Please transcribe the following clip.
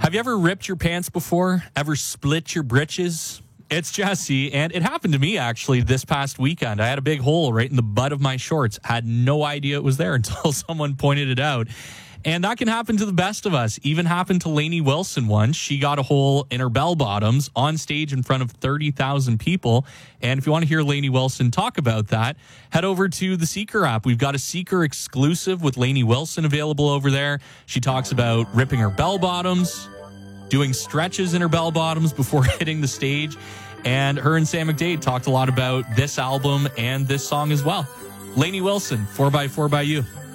Have you ever ripped your pants before? Ever split your britches? It's Jesse, and it happened to me actually this past weekend. I had a big hole right in the butt of my shorts. Had no idea it was there until someone pointed it out. And that can happen to the best of us. Even happened to Lainey Wilson once. She got a hole in her bell bottoms on stage in front of 30,000 people. And if you want to hear Lainey Wilson talk about that, head over to the Seeker app. We've got a Seeker exclusive with Lainey Wilson available over there. She talks about ripping her bell bottoms, doing stretches in her bell bottoms before hitting the stage. And her and Sam McDade talked a lot about this album and this song as well. Lainey Wilson, 4x4 by You.